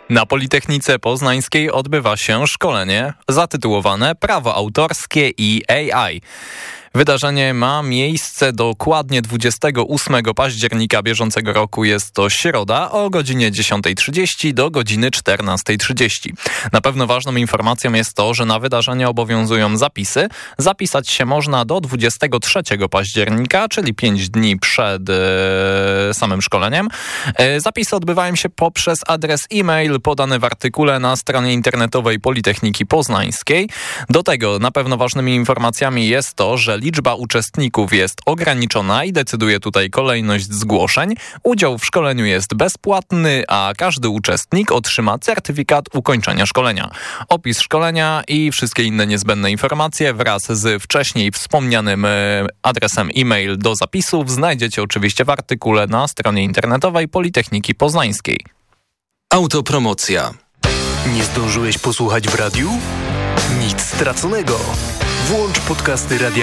Na Politechnice Poznańskiej odbywa się szkolenie zatytułowane Prawo autorskie i AI. Wydarzenie ma miejsce dokładnie 28 października bieżącego roku. Jest to środa o godzinie 10:30 do godziny 14:30. Na pewno ważną informacją jest to, że na wydarzenie obowiązują zapisy. Zapisać się można do 23 października, czyli 5 dni przed samym szkoleniem. Zapisy odbywają się poprzez adres e-mail podany w artykule na stronie internetowej Politechniki Poznańskiej. Do tego na pewno ważnymi informacjami jest to, że liczba uczestników jest ograniczona i decyduje tutaj kolejność zgłoszeń. Udział w szkoleniu jest bezpłatny, a każdy uczestnik otrzyma certyfikat ukończenia szkolenia. Opis szkolenia i wszystkie inne niezbędne informacje wraz z wcześniej wspomnianym adresem e-mail do zapisów znajdziecie oczywiście w artykule na stronie internetowej Politechniki Poznańskiej. Autopromocja. Nie zdążyłeś posłuchać w radiu? Nic straconego. Włącz podcasty Radia